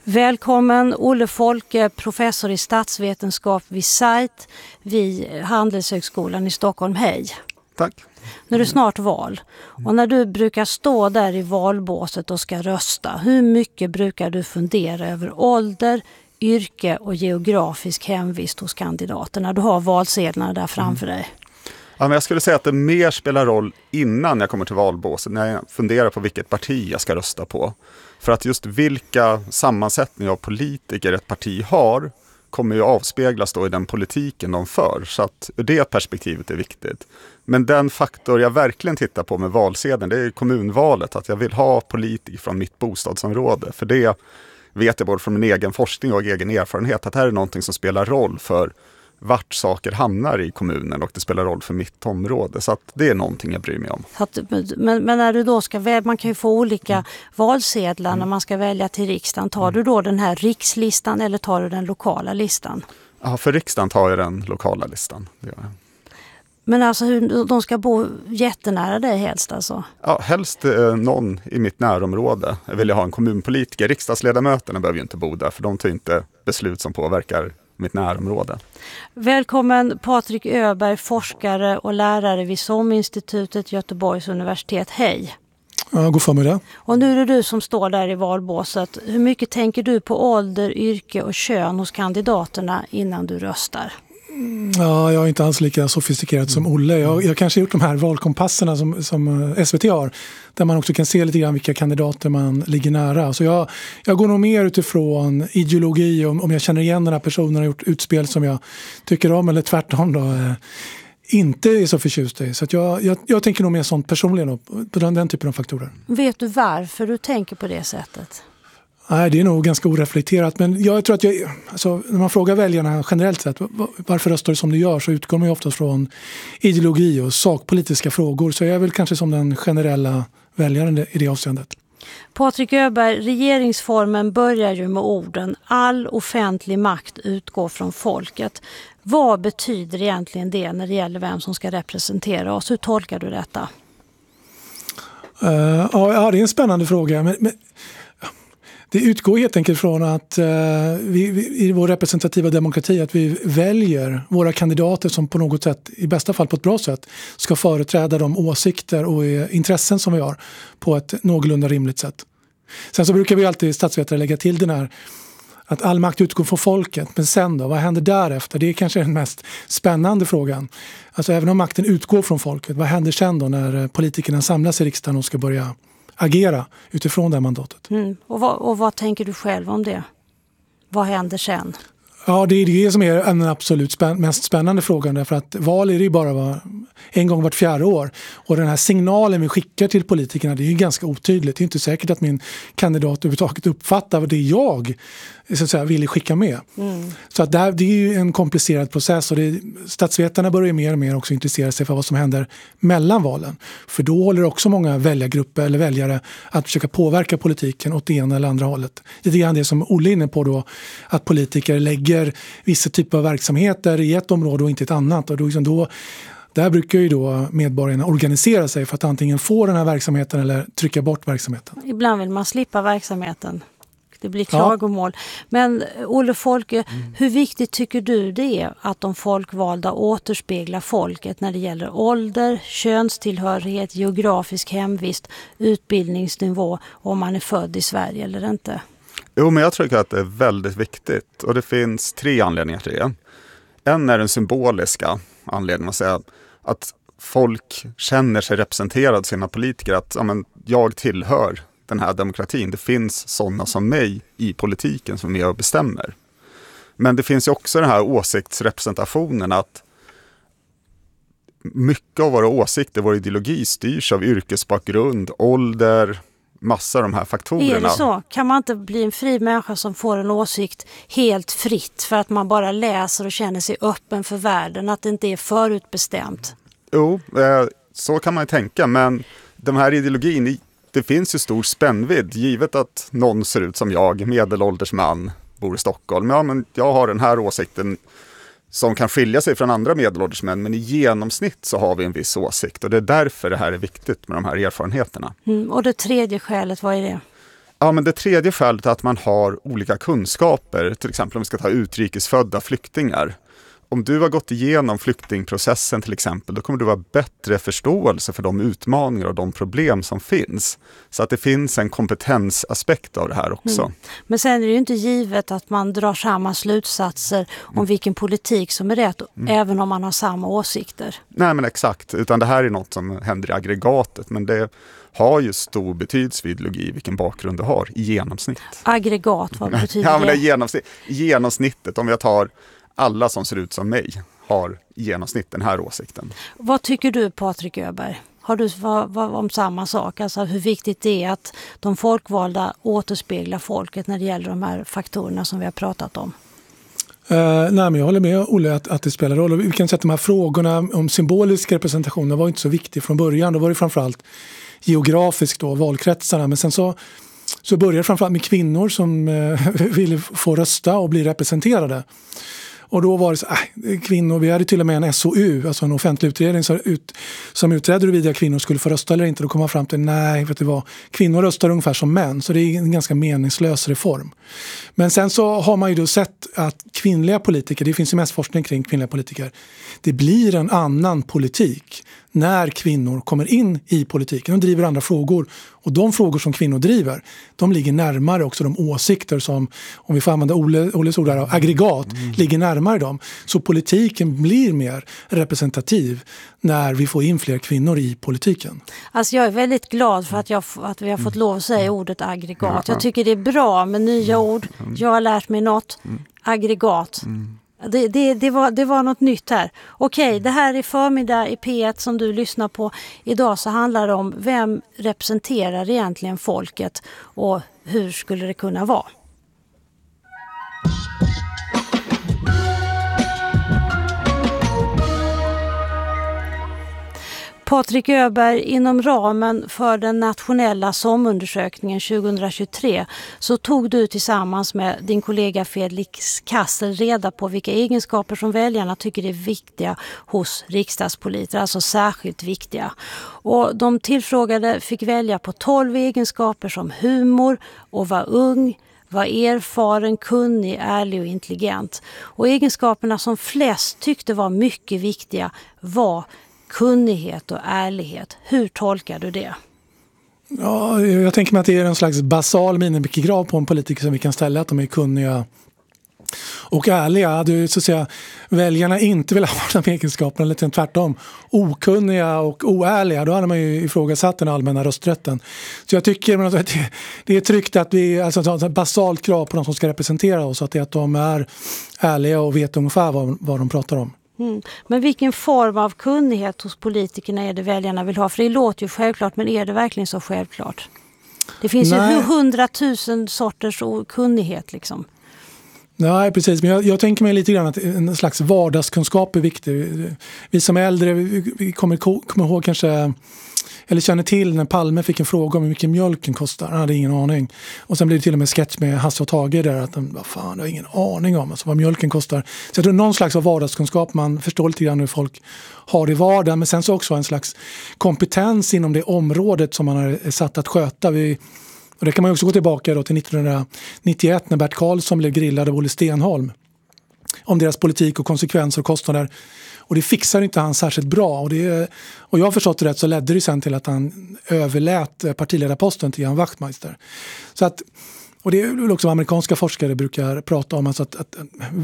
Välkommen Olle Folke, professor i statsvetenskap vid SAIT vid Handelshögskolan i Stockholm. Hej! Tack! Nu är det snart val och när du brukar stå där i valbåset och ska rösta, hur mycket brukar du fundera över ålder, yrke och geografisk hemvist hos kandidaterna? Du har valsedlarna där framför dig. Ja, men jag skulle säga att det mer spelar roll innan jag kommer till valbåset, när jag funderar på vilket parti jag ska rösta på. För att just vilka sammansättningar av politiker ett parti har kommer ju avspeglas då i den politiken de för. Så att det perspektivet är viktigt. Men den faktor jag verkligen tittar på med valsedeln, det är kommunvalet. Att jag vill ha politiker från mitt bostadsområde. För det vet jag både från min egen forskning och egen erfarenhet att här är någonting som spelar roll för vart saker hamnar i kommunen och det spelar roll för mitt område. Så att det är någonting jag bryr mig om. Men när du då ska välja, man kan ju få olika valsedlar när man ska välja till riksdagen. Tar du då den här rikslistan eller tar du den lokala listan? Ja, för riksdagen tar jag den lokala listan. Det gör jag. Men alltså de ska bo jättenära dig helst alltså? Ja, helst någon i mitt närområde. Jag vill ha en kommunpolitiker. Riksdagsledamöterna behöver ju inte bo där för de tar inte beslut som påverkar mitt närområde. Välkommen Patrik Öberg, forskare och lärare vid SOM-institutet Göteborgs universitet. Hej! Ja, god förmiddag. Och nu är det du som står där i valbåset. Hur mycket tänker du på ålder, yrke och kön hos kandidaterna innan du röstar? Ja, jag är inte alls lika sofistikerad som Olle. Jag kanske har gjort de här valkompasserna som SVT har. Där man också kan se lite grann vilka kandidater man ligger nära. Så jag går nog mer utifrån ideologi. Om jag känner igen den här personen och har gjort utspel som jag tycker om. Eller tvärtom då. Inte är så förtjust i. Så att jag tänker nog mer sånt personligen på den typen av faktorer. Vet du varför du tänker på det sättet? Nej, det är nog ganska oreflekterat. Men jag tror att när man frågar väljarna generellt sett varför röstar du som du gör så utgår man ju ofta från ideologi och sakpolitiska frågor. Så jag är väl kanske som den generella väljaren i det avseendet. Patrik Öberg, regeringsformen börjar ju med orden all offentlig makt utgår från folket. Vad betyder egentligen det när det gäller vem som ska representera oss? Hur tolkar du detta? Ja, det är en spännande fråga. Men det utgår helt enkelt från att vi i vår representativa demokrati att vi väljer våra kandidater som på något sätt, i bästa fall på ett bra sätt, ska företräda de åsikter och intressen som vi har på ett någorlunda rimligt sätt. Sen så brukar vi alltid statsvetare lägga till den här att all makt utgår från folket. Men sen då, vad händer därefter? Det är kanske den mest spännande frågan. Alltså även om makten utgår från folket, vad händer sen då när politikerna samlas i riksdagen och ska börja agera utifrån det här mandatet? Och vad tänker du själv om det? Vad händer sen? Ja, det är det som är den absolut mest spännande frågan. Därför att val är det ju bara en gång vart 4:e år. Och den här signalen vi skickar till politikerna, det är ju ganska otydligt. Det är inte säkert att min kandidat överhuvudtaget uppfattar vad det är jag så att säga, vill skicka med. Så att det är ju en komplicerad process. Och statsvetarna börjar mer och mer också intressera sig för vad som händer mellan valen. För då håller också många väljargrupper eller väljare att försöka påverka politiken åt det ena eller andra hållet. Det är det som Olle är inne på då, att politiker lägger vissa typer av verksamheter i ett område och inte ett annat. Och då där brukar ju då medborgarna organisera sig för att antingen få den här verksamheten eller trycka bort verksamheten. Ibland vill man slippa verksamheten. Det blir klagomål. Ja. Men Olle Folke, hur viktigt tycker du det är att de folkvalda återspeglar folket när det gäller ålder, könstillhörighet, geografisk hemvist, utbildningsnivå och om man är född i Sverige eller inte? Jo, men jag tror att det är väldigt viktigt och det finns 3 anledningar till det. En är den symboliska anledningen att säga att folk känner sig representerade av sina politiker, att jag tillhör den här demokratin. Det finns sådana som mig i politiken som är med och bestämmer. Men det finns ju också den här åsiktsrepresentationen att mycket av våra åsikter, vår ideologi styrs av yrkesbakgrund, ålder, massa av de här faktorerna. Är det så? Kan man inte bli en fri människa som får en åsikt helt fritt för att man bara läser och känner sig öppen för världen, att det inte är förutbestämt? Jo, så kan man ju tänka, men de här ideologin, det finns ju stor spännvidd, givet att någon ser ut som jag, medelålders man, bor i Stockholm. Ja, men jag har den här åsikten som kan skilja sig från andra medelålders män, men i genomsnitt så har vi en viss åsikt och det är därför det här är viktigt med de här erfarenheterna. Och det tredje skälet, vad är det? Ja, men det tredje skälet är att man har olika kunskaper, till exempel om vi ska ta utrikesfödda flyktingar. Om du har gått igenom flyktingprocessen till exempel, då kommer du ha bättre förståelse för de utmaningar och de problem som finns. Så att det finns en kompetensaspekt av det här också. Men sen är det ju inte givet att man drar samma slutsatser om vilken politik som är rätt, även om man har samma åsikter. Nej, men exakt, utan det här är något som händer i aggregatet, men det har ju stor betydelse vid ideologi vilken bakgrund du har i genomsnitt. Aggregat, vad betyder ja, men det? Genomsnittet, om jag tar alla som ser ut som mig, har i genomsnitt den här åsikten. Vad tycker du, Patrik Öberg? Har du om samma sak? Alltså hur viktigt det är att de folkvalda återspeglar folket när det gäller de här faktorerna som vi har pratat om? Nej, men jag håller med Olle att det spelar roll. Och vi kan säga att de här frågorna om symbolisk representation var inte så viktig från början. Då var det framförallt geografiskt då, valkretsarna. Men sen så började det framförallt med kvinnor som ville få rösta och bli representerade. Och då var det så, kvinnor, vi hade till och med en SOU, alltså en offentlig utredning som utredde huruvida kvinnor skulle få rösta eller inte. Då kom man fram till, nej, vet du vad, kvinnor röstar ungefär som män, så det är en ganska meningslös reform. Men sen så har man ju då sett att kvinnliga politiker, det finns ju mest forskning kring kvinnliga politiker, det blir en annan politik när kvinnor kommer in i politiken och driver andra frågor. Och de frågor som kvinnor driver, de ligger närmare också de åsikter som, om vi får använda Olles ord här, aggregat, ligger närmare dem. Så politiken blir mer representativ när vi får in fler kvinnor i politiken. Alltså jag är väldigt glad för att vi har fått lov att säga ordet aggregat. Jag tycker det är bra med nya ord. Jag har lärt mig något. Aggregat. Det var något nytt här. Okej, det här är förmiddag i P1 som du lyssnar på. Idag så handlar det om vem representerar egentligen folket och hur skulle det kunna vara? Patrik Öberg, inom ramen för den nationella SOM-undersökningen 2023 så tog du tillsammans med din kollega Felix Kassel reda på vilka egenskaper som väljarna tycker är viktiga hos riksdagspolitiker, alltså särskilt viktiga. Och de tillfrågade fick välja på 12 egenskaper som humor och vara ung, var erfaren, kunnig, ärlig och intelligent. Och egenskaperna som flest tyckte var mycket viktiga var kunnighet och ärlighet. Hur tolkar du det? Ja, jag tänker mig att det är en slags basal minimikrav på en politiker som vi kan ställa, att de är kunniga och ärliga. Hade så att säga väljarna inte vill ha de egenskaperna, eller tvärtom okunniga och oärliga, då hade man ju ifrågasatt den allmänna rösträtten. Så jag tycker att det är tryggt att vi, alltså ett basalt krav på de som ska representera oss, att det är att de är ärliga och vet ungefär vad de pratar om. Men vilken form av kunnighet hos politikerna är det väljarna vill ha? För det låter ju självklart, men är det verkligen så självklart? Det finns ju 100 000 sorters kunnighet liksom. Nej, precis. Men jag tänker mig lite grann att en slags vardagskunskap är viktig. Vi som är äldre, vi kommer ihåg kanske, eller känner till när Palme fick en fråga om hur mycket mjölken kostar. Han hade ingen aning. Och sen blev det till och med sketch med Hasse och Tage där att vad fan, jag har ingen aning om alltså vad mjölken kostar. Så jag tror någon slags av vardagskunskap, man förstår lite grann hur folk har i vardagen. Men sen så också en slags kompetens inom det området som man har satt att sköta. Och det kan man också gå tillbaka då till 1991 när Bert Karlsson blev grillad av Olle Stenholm om deras politik och konsekvenser och kostnader. Och det fixar inte han särskilt bra. Och jag har förstått det rätt, så ledde det sen till att han överlät partiledarposten till Ian Wachtmeister. Så att, och det är också vad amerikanska forskare brukar prata om, alltså att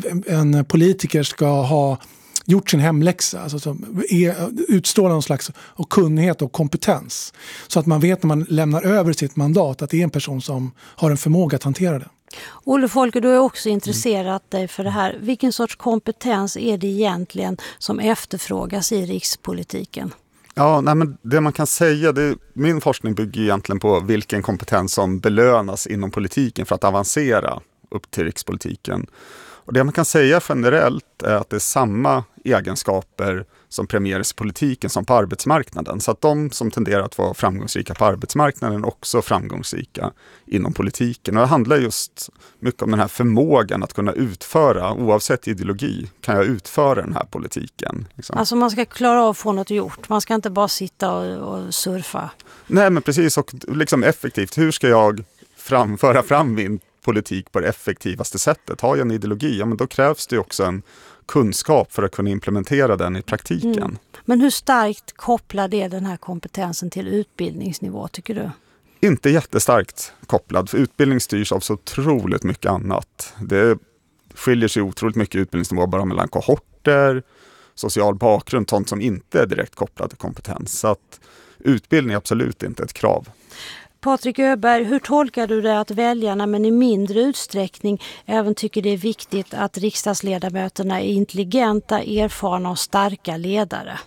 en politiker ska ha gjort sin hemläxa, alltså utstråla någon slags kunnighet och kompetens. Så att man vet när man lämnar över sitt mandat att det är en person som har en förmåga att hantera det. Olle Folke, du är också intresserad dig för det här. Vilken sorts kompetens är det egentligen som efterfrågas i rikspolitiken? Ja, men det man kan säga, min forskning bygger egentligen på vilken kompetens som belönas inom politiken för att avancera upp till rikspolitiken. Och det man kan säga generellt är att det är samma egenskaper som premieras i politiken som på arbetsmarknaden. Så att de som tenderar att vara framgångsrika på arbetsmarknaden är också framgångsrika inom politiken. Och det handlar just mycket om den här förmågan att kunna utföra, oavsett ideologi, kan jag utföra den här politiken. Liksom. Alltså man ska klara av att få något gjort. Man ska inte bara sitta och surfa. Nej, men precis, och liksom effektivt. Hur ska jag föra fram min politik på det effektivaste sättet. Har jag en ideologi, ja, men då krävs det också en kunskap för att kunna implementera den i praktiken. Men hur starkt kopplar det den här kompetensen till utbildningsnivå, tycker du? Inte jättestarkt kopplad, för utbildning styrs av så otroligt mycket annat. Det skiljer sig otroligt mycket utbildningsnivå bara mellan kohorter, social bakgrund, sånt som inte är direkt kopplat till kompetens. Så att utbildning är absolut inte ett krav. Patrik Öberg, hur tolkar du det att väljarna, men i mindre utsträckning, även tycker det är viktigt att riksdagsledamöterna är intelligenta, erfarna och starka ledare?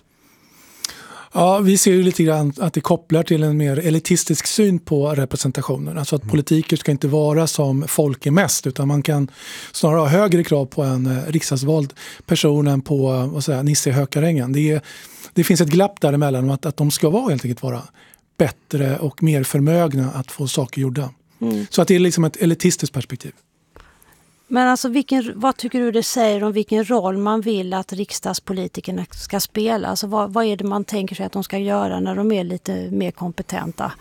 Ja, vi ser ju lite grann att det kopplar till en mer elitistisk syn på representationen. Alltså att politiker ska inte vara som folk är mest, utan man kan snarare ha högre krav på en riksdagsvald person än på Nisse i Hökarängen. Det finns ett glapp däremellan om att de ska helt enkelt vara bättre och mer förmögna att få saker gjorda. Så att det är liksom ett elitistiskt perspektiv. Men alltså vad tycker du det säger om vilken roll man vill att riksdagspolitikerna ska spela? Alltså vad är det man tänker sig att de ska göra när de är lite mer kompetenta?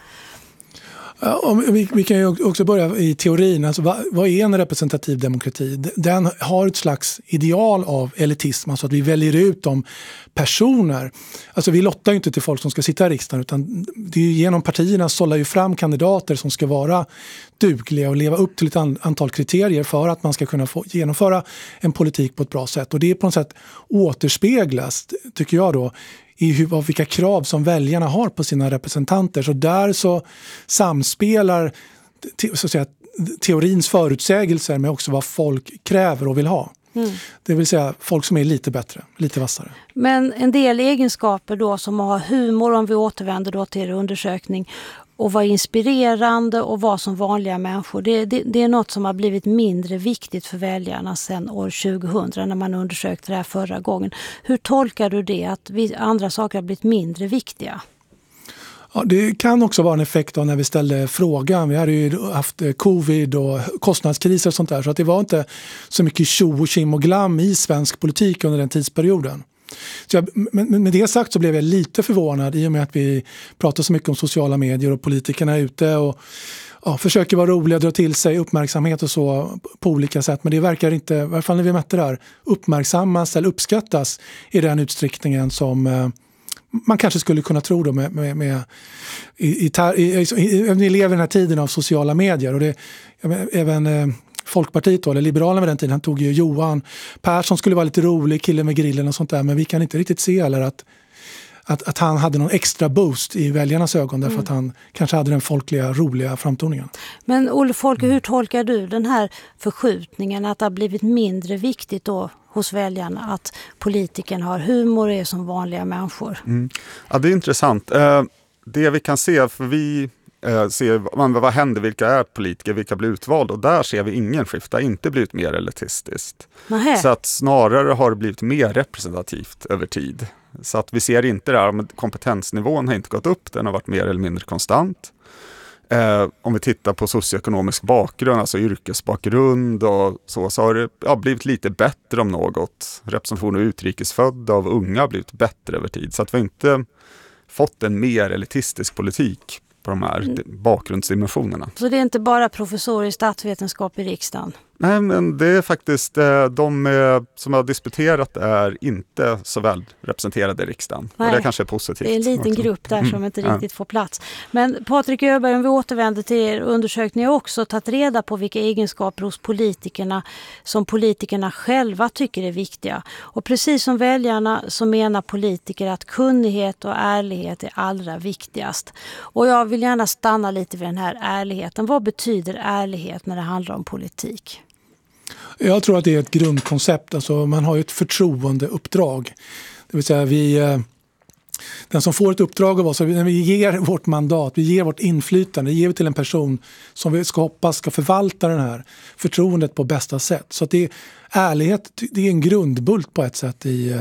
Vi kan ju också börja i teorin. Alltså, vad är en representativ demokrati? Den har ett slags ideal av elitism, alltså att vi väljer ut de personer. Alltså vi lottar ju inte till folk som ska sitta i riksdagen, utan det är ju genom partierna sållar ju fram kandidater som ska vara dugliga och leva upp till ett antal kriterier för att man ska kunna få genomföra en politik på ett bra sätt. Och det är på något sätt återspeglas, tycker jag då, i vilka krav som väljarna har på sina representanter. Så där så samspelar så att säga, teorins förutsägelser med också vad folk kräver och vill ha. Det vill säga folk som är lite bättre, lite vassare. Men en del egenskaper då som har humor, om vi återvänder då till undersökning, och vara inspirerande och vara som vanliga människor. Det är något som har blivit mindre viktigt för väljarna sedan år 2000 när man undersökte det här förra gången. Hur tolkar du det, att andra saker har blivit mindre viktiga? Ja, det kan också vara en effekt av när vi ställde frågan. Vi hade ju haft covid och kostnadskriser och sånt där, så att det var inte så mycket tjo och kim och glam i svensk politik under den tidsperioden. Så men med det sagt så blev jag lite förvånad i och med att vi pratar så mycket om sociala medier och politikerna är ute och försöker vara roliga, dra till sig uppmärksamhet och så på olika sätt. Men det verkar inte, i alla fall när vi mätte det här, uppmärksammas eller uppskattas i den utsträckningen som man kanske skulle kunna tro då vi lever i den här tiden av sociala medier, och det även Folkpartiet då, eller Liberalerna med den tiden, han tog ju Johan Persson skulle vara lite rolig, kille med grillen och sånt där, men vi kan inte riktigt se eller att han hade någon extra boost i väljarnas ögon därför att han kanske hade den folkliga, roliga framtoningen. Men Olle Folke, hur tolkar du den här förskjutningen, att det har blivit mindre viktigt då hos väljarna att politikerna har humor och är som vanliga människor? Ja, det är intressant. Det vi kan se, för vi ser vad händer, vilka är politiker, vilka blir utvalda, och där ser vi ingen skifte, det har inte blivit mer elitistiskt. Så att snarare har det blivit mer representativt över tid. Så att vi ser inte det här, men kompetensnivån har inte gått upp, den har varit mer eller mindre konstant. Om vi tittar på socioekonomisk bakgrund, alltså yrkesbakgrund och så har det blivit lite bättre om något. Representation av utrikesfödda, av unga har blivit bättre över tid. Så att vi inte fått en mer elitistisk politik på de här bakgrundsdimensionerna. Så det är inte bara professorer i statsvetenskap i riksdagen? Nej, men det är faktiskt de som har disputerat är inte så väl representerade i riksdagen. Nej, och det kanske är positivt. Det är en liten grupp där som inte riktigt får plats. Men Patrik Öberg, om vi återvänder till er undersökning, har också tagit reda på vilka egenskaper hos politikerna som politikerna själva tycker är viktiga. Och precis som väljarna så menar politiker att kunnighet och ärlighet är allra viktigast. Och jag vill gärna stanna lite vid den här ärligheten. Vad betyder ärlighet när det handlar om politik? Jag tror att det är ett grundkoncept. Alltså man har ju ett förtroendeuppdrag. Det vill säga den som får ett uppdrag av oss, när vi ger vårt mandat, vi ger vårt inflytande, ger vi till en person som vi ska hoppas ska förvalta den här förtroendet på bästa sätt. Så att ärlighet, det är en grundbult på ett sätt i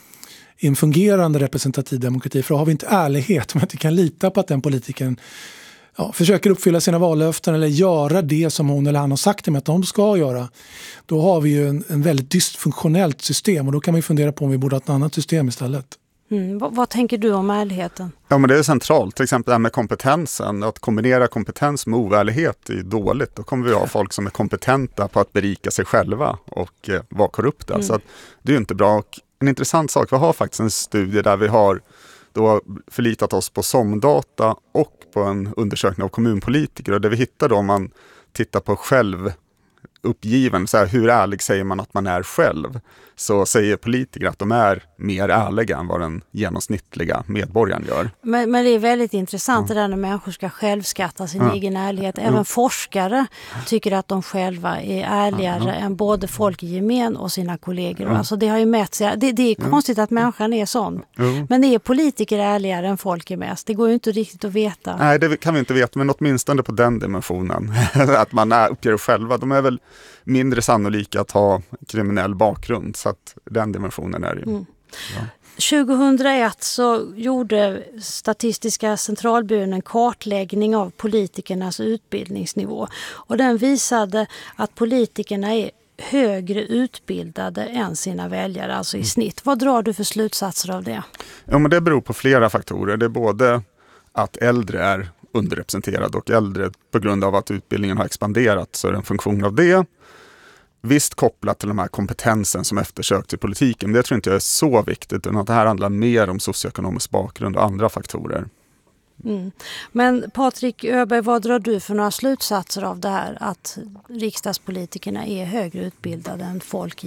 en fungerande representativ demokrati. För har vi inte ärlighet, om man inte kan lita på att den politikern försöker uppfylla sina vallöften eller göra det som hon eller han har sagt till mig att de ska göra, då har vi ju en väldigt dysfunktionellt system, och då kan man ju fundera på om vi borde ha ett annat system istället. Vad tänker du om ärligheten? Ja, men det är centralt. Till exempel det här med kompetensen. Att kombinera kompetens med oärlighet är dåligt. Då kommer vi ha folk som är kompetenta på att berika sig själva och vara korrupta. Så att det är ju inte bra. Och en intressant sak, vi har faktiskt en studie där vi har då förlitat oss på SOM-data och på en undersökning av kommunpolitiker. Och det vi hittar då, om man tittar på självuppgiven, så här, hur ärlig säger man att man är själv, så säger politiker att de är mer ärliga än vad den genomsnittliga medborgaren gör. Men det är väldigt intressant det där när människor ska självskatta sin egen ärlighet. Även forskare tycker att de själva är ärligare än både folk i gemen och sina kollegor. Alltså det har ju mätt sig. Det är konstigt att människan är sån. Men är politiker ärligare än folk är mest? Det går ju inte riktigt att veta. Nej, det kan vi inte veta, men åtminstone på den dimensionen. Att man uppger själva. De är väl mindre sannolika att ha kriminell bakgrund, så att den dimensionen är ju... 2001 så gjorde Statistiska centralbyrån en kartläggning av politikernas utbildningsnivå, och den visade att politikerna är högre utbildade än sina väljare, alltså i snitt. Vad drar du för slutsatser av det? Ja, men det beror på flera faktorer. Det är både att äldre är underrepresenterade, och äldre på grund av att utbildningen har expanderat så är det en funktion av det. Visst kopplat till de här kompetensen som eftersöks i politiken, men det tror inte jag är så viktigt, utan att det här handlar mer om socioekonomisk bakgrund och andra faktorer. Men Patrik Öberg, vad drar du för några slutsatser av det här, att riksdagspolitikerna är högre utbildade än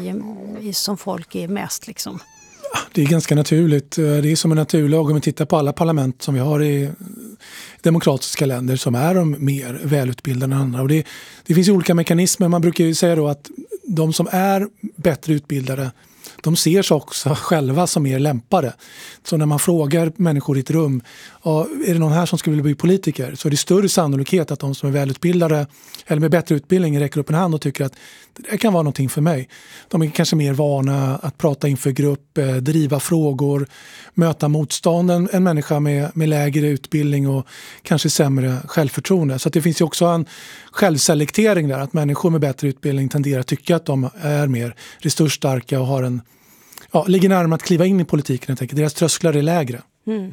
som folk är mest liksom? Det är ganska naturligt. Det är som en naturlag om vi tittar på alla parlament som vi har i demokratiska länder, som är de mer välutbildade än andra. Och det finns ju olika mekanismer. Man brukar ju säga då att de som är bättre utbildade, de ser sig också själva som mer lämpade. Så när man frågar människor i ett rum, är det någon här som skulle vilja bli politiker, så är det större sannolikhet att de som är välutbildade eller med bättre utbildning räcker upp en hand och tycker att det kan vara någonting för mig. De är kanske mer vana att prata inför grupp, driva frågor, möta motstånd än en människa med lägre utbildning och kanske sämre självförtroende. Så att det finns ju också en självselektering där, att människor med bättre utbildning tenderar att tycka att de är mer resursstarka och har ligger närmare att kliva in i politiken. Jag tänker, deras trösklar är lägre.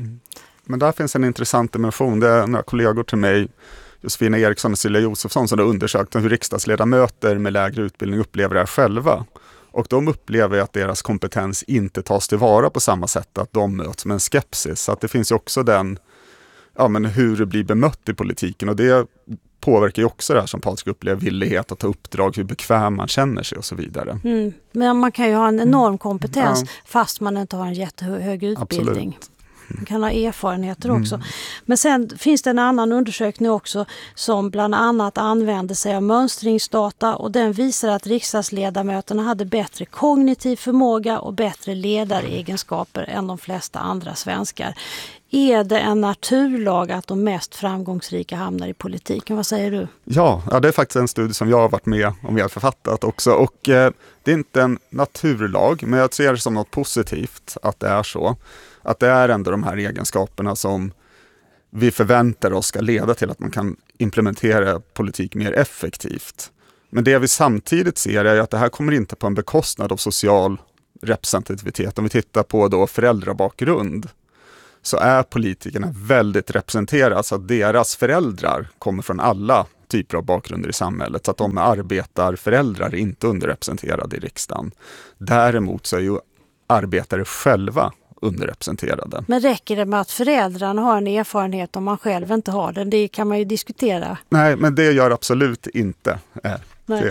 Men där finns en intressant dimension. Det är några kollegor till mig, Josefina Eriksson och Silja Josefsson, som har undersökt hur riksdagsledamöter med lägre utbildning upplever det här själva. Och de upplever att deras kompetens inte tas tillvara på samma sätt, att de möts med en skepsis. Så att det finns ju också den, hur det blir bemött i politiken, och det påverkar ju också det här som Patrik upplever, villighet att ta uppdrag, hur bekväm man känner sig och så vidare. Men man kan ju ha en enorm kompetens fast man inte har en jättehög utbildning. Absolut. Man kan ha erfarenheter också. Men sen finns det en annan undersökning också som bland annat använder sig av mönstringsdata, och den visar att riksdagsledamöterna hade bättre kognitiv förmåga och bättre ledaregenskaper än de flesta andra svenskar. Är det en naturlag att de mest framgångsrika hamnar i politiken? Vad säger du? Ja, det är faktiskt en studie som jag har varit med om, vi har författat också. Och det är inte en naturlag, men jag ser det som något positivt att det är så. Att det är ändå de här egenskaperna som vi förväntar oss ska leda till att man kan implementera politik mer effektivt. Men det vi samtidigt ser är att det här kommer inte på en bekostnad av social representativitet. Om vi tittar på då föräldrabakgrund, så är politikerna väldigt representerade, så att deras föräldrar kommer från alla typer av bakgrunder i samhället, så att de arbetarföräldrar är inte underrepresenterade i riksdagen. Däremot så är ju arbetare själva underrepresenterade. Men räcker det med att föräldrarna har en erfarenhet om man själv inte har den? Det kan man ju diskutera. Nej, men det gör absolut inte. Nej.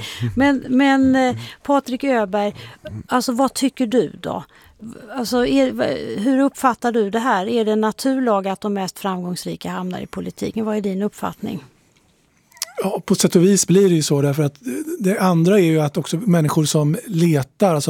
Men Patrik Öberg, alltså vad tycker du då? Alltså, hur uppfattar du det här? Är det en naturlag att de mest framgångsrika hamnar i politiken? Vad är din uppfattning? Ja, på sätt och vis blir det ju så, därför att det andra är ju att också människor som letar, alltså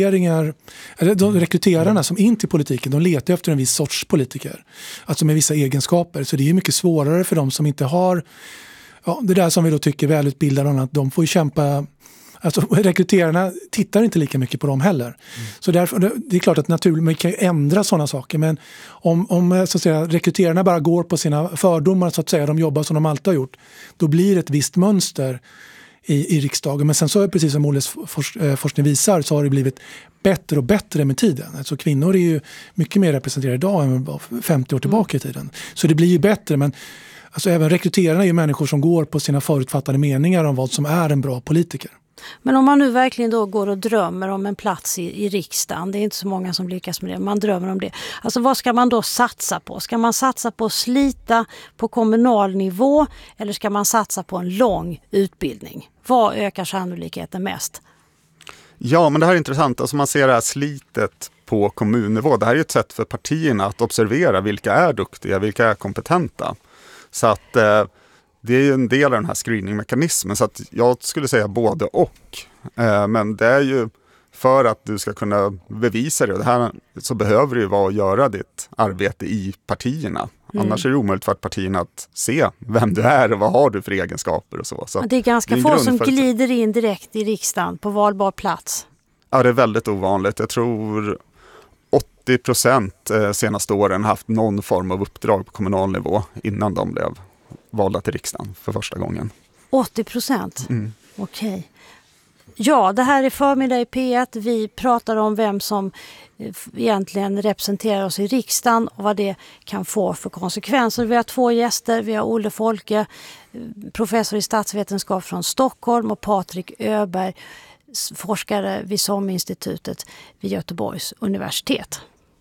rekryterarna som in till politiken, de letar efter en viss sorts politiker, alltså med vissa egenskaper. Så det är mycket svårare för dem som inte har det där som vi då tycker välutbildade, att de får ju kämpa. Alltså rekryterarna tittar inte lika mycket på dem heller. Så därför, det är klart att naturligt man kan ju ändra sådana saker, men om så att säga, rekryterarna bara går på sina fördomar, så att säga, de jobbar som de alltid har gjort, då blir det ett visst mönster i riksdagen. Men sen så är det precis som Olles forskning visar, så har det blivit bättre och bättre med tiden. Alltså kvinnor är ju mycket mer representerade idag än 50 år tillbaka i tiden. Så det blir ju bättre, men alltså även rekryterarna är ju människor som går på sina förutfattade meningar om vad som är en bra politiker. Men om man nu verkligen då går och drömmer om en plats i riksdagen, det är inte så många som lyckas med det, man drömmer om det. Alltså vad ska man då satsa på? Ska man satsa på att slita på kommunal nivå eller ska man satsa på en lång utbildning? Vad ökar sannolikheten mest? Ja, men det här är intressant. Alltså man ser det här slitet på kommunnivå. Det här är ett sätt för partierna att observera vilka är duktiga, vilka är kompetenta. Så att det är ju en del av den här screeningmekanismen. Så att jag skulle säga både och. Men det är ju för att du ska kunna bevisa det. Och det här, så behöver det ju vara att göra ditt arbete i partierna. Annars är det omöjligt för partierna att se vem du är och vad har du för egenskaper och så. Det är ganska få som glider in direkt i riksdagen på valbar plats. Ja, det är väldigt ovanligt. Jag tror 80% senaste åren haft någon form av uppdrag på kommunal nivå innan de blev valda till riksdagen för första gången. 80%? Okej. Ja, det här är Förmiddag i P1. Vi pratar om vem som egentligen representerar oss i riksdagen och vad det kan få för konsekvenser. Vi har 2 gäster. Vi har Olle Folke, professor i statsvetenskap från Stockholm, och Patrik Öberg, forskare vid SOM-institutet vid Göteborgs universitet.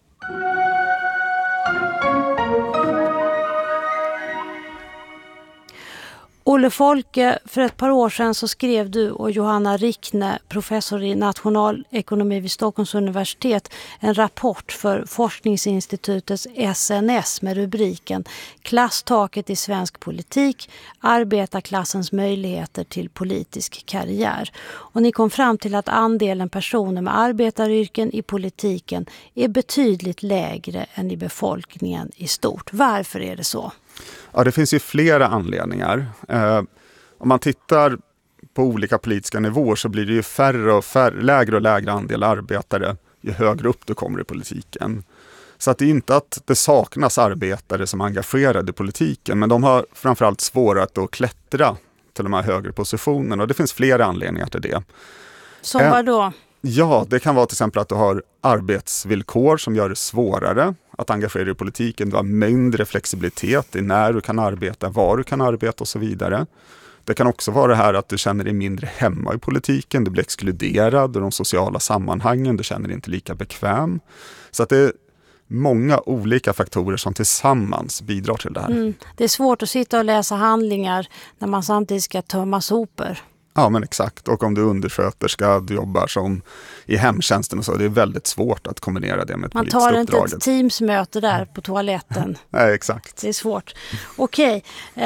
Olle Folke, för ett par år sedan så skrev du och Johanna Rickne, professor i nationalekonomi vid Stockholms universitet, en rapport för forskningsinstitutets SNS med rubriken Klasstaket i svensk politik, arbetarklassens möjligheter till politisk karriär. Och ni kom fram till att andelen personer med arbetaryrken i politiken är betydligt lägre än i befolkningen i stort. Varför är det så? Ja, det finns ju flera anledningar. Om man tittar på olika politiska nivåer så blir det ju färre och lägre andel arbetare ju högre upp du kommer i politiken. Så att det är inte att det saknas arbetare som är engagerade i politiken, men de har framförallt svårare att klättra till de här högre positionerna, och det finns flera anledningar till det. Som vad då? Ja, det kan vara till exempel att du har arbetsvillkor som gör det svårare att engagera dig i politiken. Du har mindre flexibilitet i när du kan arbeta, var du kan arbeta och så vidare. Det kan också vara det här att du känner dig mindre hemma i politiken. Du blir exkluderad ur de sociala sammanhangen. Du känner dig inte lika bekväm. Så att det är många olika faktorer som tillsammans bidrar till det här. Det är svårt att sitta och läsa handlingar när man samtidigt ska tömma sopor. Ja, men exakt. Och om du är undersköterska, du jobbar som i hemtjänsten och så, det är väldigt svårt att kombinera det med ett politiskt uppdrag. Man tar inte ett teamsmöte där på toaletten. Nej, exakt. Det är svårt. Okej.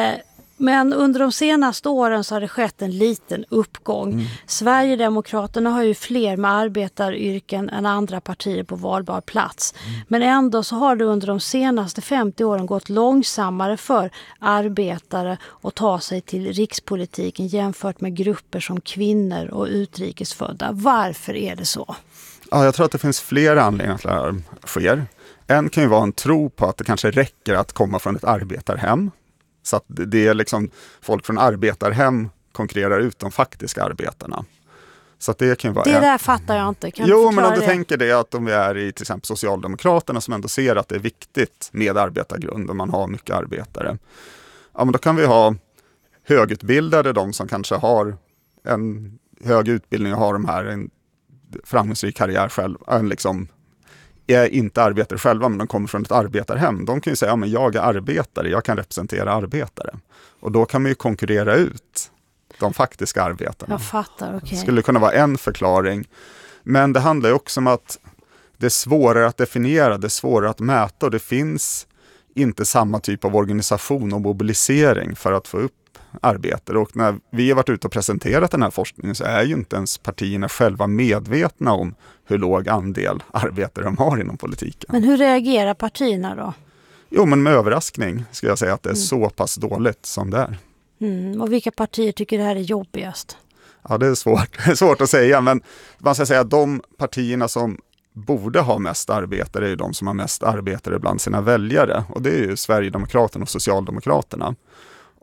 Men under de senaste åren så har det skett en liten uppgång. Sverigedemokraterna har ju fler med arbetaryrken än andra partier på valbar plats. Men ändå så har det under de senaste 50 åren gått långsammare för arbetare att ta sig till rikspolitiken jämfört med grupper som kvinnor och utrikesfödda. Varför är det så? Ja, jag tror att det finns flera anledningar till att det här sker. En kan ju vara en tro på att det kanske räcker att komma från ett arbetarhem. Så att det är liksom folk från arbetarhem konkurrerar ut de faktiska arbetarna. Så att det kan ju vara... Det där fattar jag inte. Kan jo, men om du tänker det att om vi är i till exempel Socialdemokraterna som ändå ser att det är viktigt med arbetargrund och man har mycket arbetare. Ja, men då kan vi ha högutbildade, de som kanske har en hög utbildning och har de här en framgångsrik karriär själv, liksom är inte arbetare själva, men de kommer från ett arbetarhem. De kan ju säga, ja, men jag är arbetare, jag kan representera arbetare. Och då kan man ju konkurrera ut de faktiska arbetarna. Jag fattar, okej. Det skulle kunna vara en förklaring. Men det handlar ju också om att det är svårare att definiera, det är svårare att mäta, och det finns inte samma typ av organisation och mobilisering för att få upp arbetare. Och när vi har varit ute och presenterat den här forskningen så är ju inte ens partierna själva medvetna om hur låg andel arbetare de har inom politiken. Men hur reagerar partierna då? Jo, men med överraskning ska jag säga att det är så pass dåligt som det är. Och vilka partier tycker det här är jobbigast? Ja, det är svårt att säga, men man ska säga att de partierna som borde ha mest arbetare är ju de som har mest arbetare bland sina väljare. Och det är ju Sverigedemokraterna och Socialdemokraterna.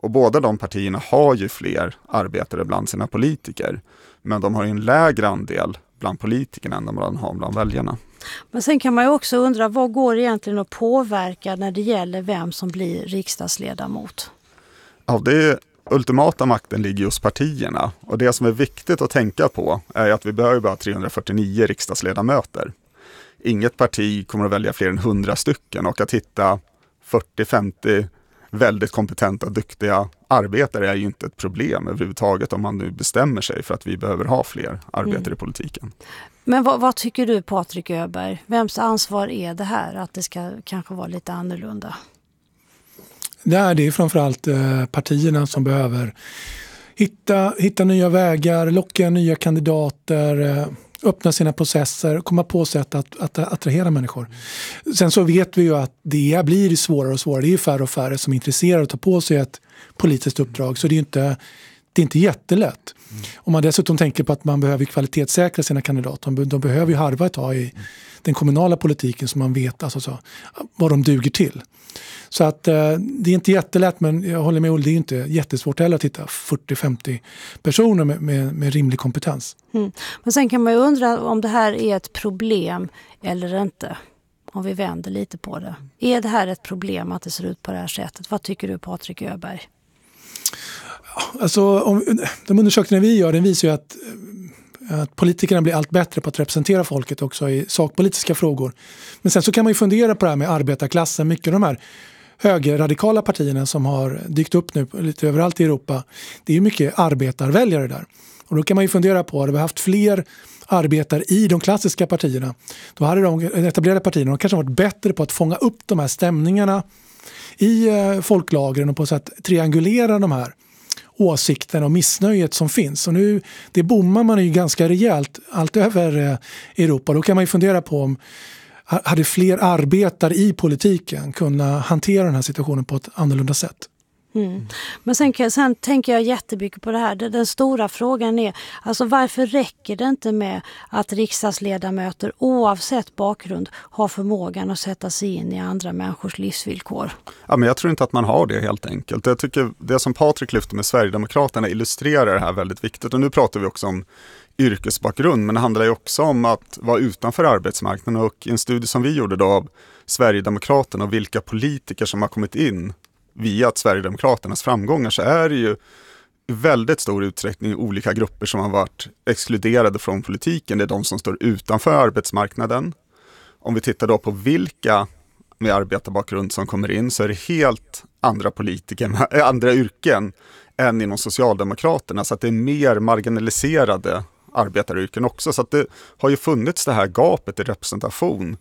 Och båda de partierna har ju fler arbetare bland sina politiker. Men de har ju en lägre andel bland politikerna än de har bland väljarna. Men sen kan man ju också undra, vad går egentligen att påverka när det gäller vem som blir riksdagsledamot? Ja, det ultimata makten ligger hos partierna. Och det som är viktigt att tänka på är att vi behöver bara 349 riksdagsledamöter. Inget parti kommer att välja fler än 100 stycken, och att hitta 40-50 väldigt kompetenta, duktiga arbetare är ju inte ett problem överhuvudtaget om man nu bestämmer sig för att vi behöver ha fler arbetare i politiken. Men vad tycker du, Patrik Öberg? Vems ansvar är det här att det ska kanske vara lite annorlunda? Det är framförallt partierna som behöver hitta nya vägar, locka nya kandidater, öppna sina processer, komma på sätt att attrahera människor. Sen så vet vi ju att det blir svårare och svårare. Det är ju färre och färre som är intresserade att ta på sig ett politiskt uppdrag, så det är inte jättelätt. Om man dessutom tänker på att man behöver kvalitetssäkra sina kandidater. De behöver ju harva ett tag i den kommunala politiken så man vet alltså vad de duger till. Så att det är inte jättelätt, men jag håller med Olle, det är inte jättesvårt heller att hitta 40-50 personer med rimlig kompetens. Men sen kan man ju undra om det här är ett problem eller inte. Om vi vänder lite på det. Är det här ett problem att det ser ut på det här sättet? Vad tycker du, Patrik Öberg? Alltså, de undersökningar vi gör, den visar ju att politikerna blir allt bättre på att representera folket också i sakpolitiska frågor. Men sen så kan man ju fundera på det här med arbetarklassen. Mycket av de här högerradikala partierna som har dykt upp nu lite överallt i Europa, det är ju mycket arbetarväljare där. Och då kan man ju fundera på, hade vi haft fler arbetare i de klassiska partierna, då hade de etablerade partierna kanske varit bättre på att fånga upp de här stämningarna i folklagren och på så att triangulera de här åsikten och missnöjet som finns. Och nu, det bommar man ju ganska rejält allt över Europa. Då kan man ju fundera på om hade fler arbetare i politiken kunnat hantera den här situationen på ett annorlunda sätt. Men sen tänker jag jättemycket på det här. Den stora frågan är, alltså varför räcker det inte med att riksdagsledamöter oavsett bakgrund har förmågan att sätta sig in i andra människors livsvillkor? Ja, men jag tror inte att man har det helt enkelt. Jag tycker det som Patrik lyfter med Sverigedemokraterna illustrerar det här väldigt viktigt. Och nu pratar vi också om yrkesbakgrund, men det handlar ju också om att vara utanför arbetsmarknaden. Och i en studie som vi gjorde då av Sverigedemokraterna och vilka politiker som har kommit in via Sverigedemokraternas framgångar, så är det ju i väldigt stor utsträckning olika grupper som har varit exkluderade från politiken. Det är de som står utanför arbetsmarknaden. Om vi tittar då på vilka med arbetarbakgrund som kommer in, så är det helt andra politiker, andra yrken än inom Socialdemokraterna. Så att det är mer marginaliserade arbetaryrken också. Så att det har ju funnits det här gapet i representation.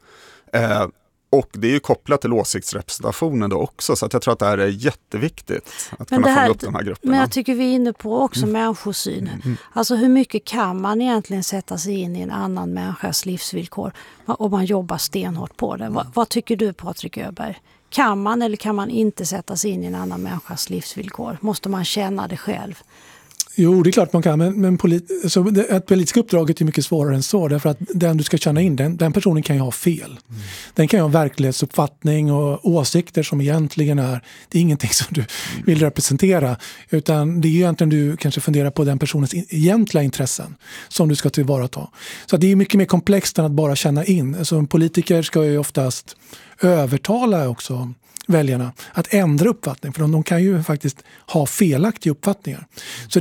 Och det är ju kopplat till åsiktsrepresentationen då också, så att jag tror att det här är jätteviktigt att kunna fånga upp de här grupperna. Men jag tycker vi är inne på också människosyn. Alltså hur mycket kan man egentligen sätta sig in i en annan människas livsvillkor om man jobbar stenhårt på det? Vad tycker du, Patrik Öberg? Kan man eller kan man inte sätta sig in i en annan människas livsvillkor? Måste man känna det själv? Jo, det är klart man kan, men ett politiskt uppdraget är mycket svårare än så, därför att den du ska känna in, den personen kan ju ha fel. Den kan ju ha verklighetsuppfattning och åsikter som egentligen det är ingenting som du vill representera, utan det är ju egentligen du kanske funderar på den personens egentliga intressen som du ska tillvarata. Så det är mycket mer komplext än att bara känna in. Alltså en politiker ska ju oftast övertala också väljarna att ändra uppfattning, för de kan ju faktiskt ha felaktiga uppfattningar. Så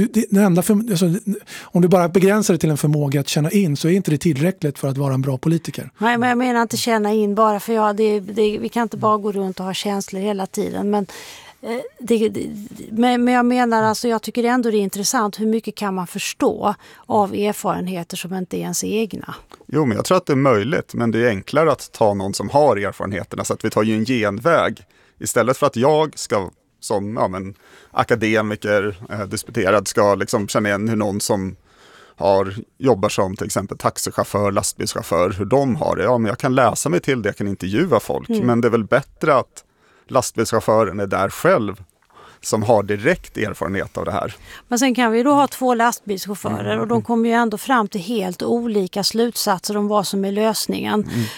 om du bara begränsar det till en förmåga att känna in, så är inte det tillräckligt för att vara en bra politiker. Nej, men jag menar inte känna in bara, för vi kan inte bara gå runt och ha känslor hela tiden, men jag menar alltså, jag tycker ändå det är intressant hur mycket kan man förstå av erfarenheter som inte är ens egna. Jo, men jag tror att det är möjligt, men det är enklare att ta någon som har erfarenheterna, så att vi tar ju en genväg istället för att jag ska som akademiker disputerad ska liksom känna igen hur någon som jobbar som till exempel taxichaufför, lastbilschaufför, hur de har det. Ja, men jag kan läsa mig till det, jag kan intervjua folk, men det är väl bättre att lastbilschauffören är där själv som har direkt erfarenhet av det här. Men sen kan vi då ha 2 lastbilschaufförer och de kommer ju ändå fram till helt olika slutsatser om vad som är lösningen.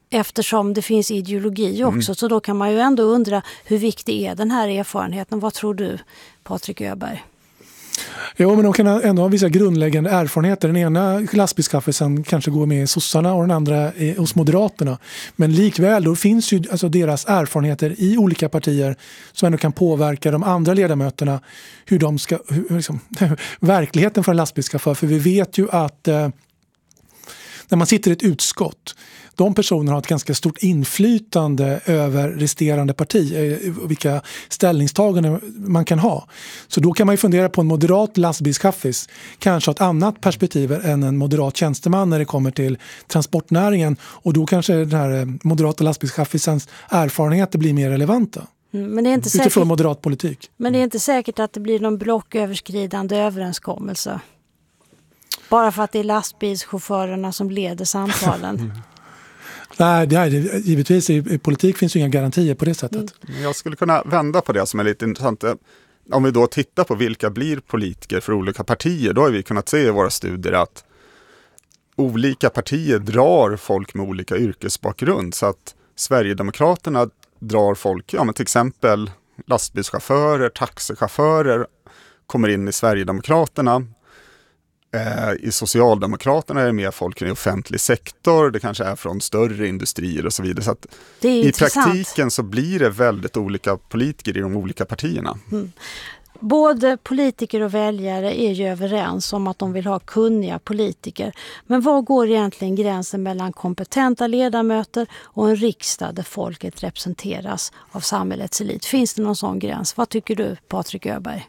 Eftersom det finns ideologi också, så då kan man ju ändå undra hur viktig är den här erfarenheten. Vad tror du, Patrik Öberg? Jo, men de kan ändå ha vissa grundläggande erfarenheter. Den ena lastbilskaffisen kanske går med i sossarna och den andra är hos Moderaterna. Men likväl, då finns ju alltså deras erfarenheter i olika partier som ändå kan påverka de andra ledamöterna hur de ska, verkligheten för en lastbilschaufför. För vi vet ju att när man sitter i ett utskott, de personerna har ett ganska stort inflytande över resterande parti, vilka ställningstaganden man kan ha. Så då kan man ju fundera på en moderat lastbilschaffis, kanske ett annat perspektiv än en moderat tjänsteman när det kommer till transportnäringen, och då kanske den här moderata lastbilschaffisens erfarenheter blir mer relevanta. Men det är inte utifrån säkert, moderat politik. Men det är inte säkert att det blir någon blocköverskridande överenskommelse. Bara för att det är lastbilschaufförerna som leder samtalen. Nej, givetvis i politik finns ju inga garantier på det sättet. Jag skulle kunna vända på det som är lite intressant. Om vi då tittar på vilka blir politiker för olika partier, då har vi kunnat se i våra studier att olika partier drar folk med olika yrkesbakgrund. Så att Sverigedemokraterna drar folk, men till exempel lastbilschaufförer, taxichaufförer kommer in i Sverigedemokraterna. I Socialdemokraterna är det mer folk i offentlig sektor, det kanske är från större industrier och så vidare. Så att i praktiken så blir det väldigt olika politiker i de olika partierna. Både politiker och väljare är ju överens om att de vill ha kunniga politiker. Men var går egentligen gränsen mellan kompetenta ledamöter och en riksdag där folket representeras av samhällets elit? Finns det någon sån gräns? Vad tycker du, Patrik Öberg?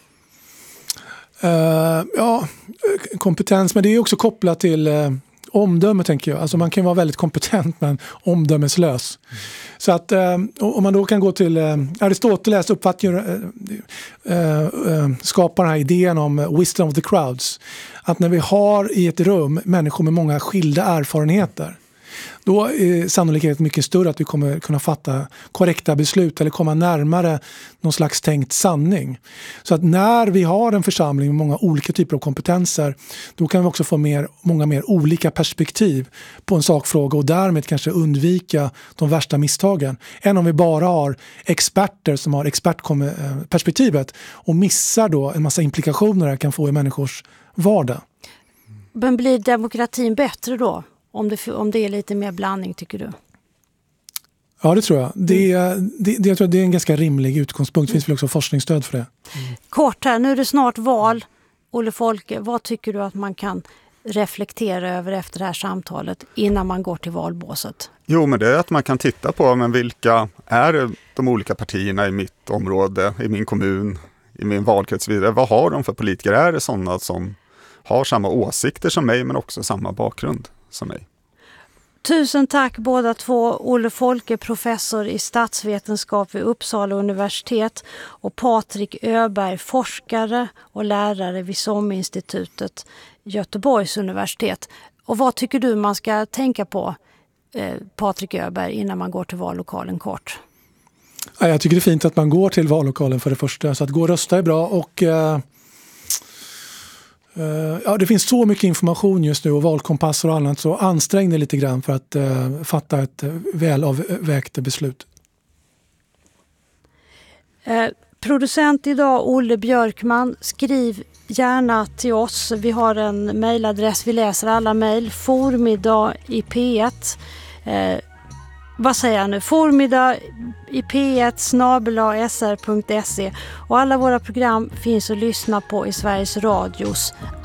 Kompetens, men det är också kopplat till omdöme, tänker jag. Alltså man kan vara väldigt kompetent men omdömeslös. Så att om man då kan gå till Aristoteles uppfattning skapar den här idén om wisdom of the crowds. Att när vi har i ett rum människor med många skilda erfarenheter, då är sannolikheten mycket större att vi kommer kunna fatta korrekta beslut eller komma närmare någon slags tänkt sanning. Så att när vi har en församling med många olika typer av kompetenser, då kan vi också få många mer olika perspektiv på en sakfråga och därmed kanske undvika de värsta misstagen. Än om vi bara har experter som har expertperspektivet och missar då en massa implikationer det kan få i människors vardag. Men blir demokratin bättre då? Om det är lite mer blandning, tycker du? Ja, det tror jag. Jag tror att det är en ganska rimlig utgångspunkt. Det finns väl också forskningsstöd för det. Kort här, nu är det snart val. Olle Folke, vad tycker du att man kan reflektera över efter det här samtalet innan man går till valbåset? Jo, men det är att man kan titta på vilka är de olika partierna i mitt område, i min kommun, i min valkrets vidare. Vad har de för politiker? Är det sådana som har samma åsikter som mig men också samma bakgrund som mig? Tusen tack båda två. Olle Folke, professor i statsvetenskap vid Uppsala universitet, och Patrik Öberg, forskare och lärare vid SOM-institutet, Göteborgs universitet. Och vad tycker du man ska tänka på, Patrik Öberg, innan man går till vallokalen kort? Ja, jag tycker det är fint att man går till vallokalen för det första. Så att gå och rösta är bra, och det finns så mycket information just nu och valkompasser och annat, så ansträng dig lite grann för att fatta ett välavvägt beslut. Producent idag Olle Björkman. Skriv gärna till oss. Vi har en mejladress, vi läser alla mejl. Formiddag i P1. Vad säger jag nu? Formiddag i P1 @sr.se. Och alla våra program finns att lyssna på i Sveriges Radios